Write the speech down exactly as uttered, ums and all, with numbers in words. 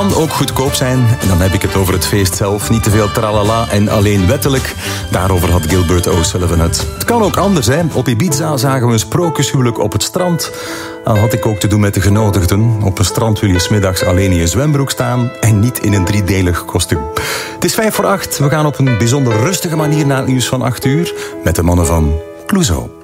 Kan ook goedkoop zijn. En dan heb ik het over het feest zelf. Niet te veel tralala en alleen wettelijk. Daarover had Gilbert O'Sullivan het. Het kan ook anders, hè. Op Ibiza zagen we een sprookjeshuwelijk op het strand. Dan had ik ook te doen met de genodigden. Op een strand wil je 's middags alleen in je zwembroek staan en niet in een driedelig kostuum. Het is vijf voor acht. We gaan op een bijzonder rustige manier naar het nieuws van acht uur met de mannen van Clouseau.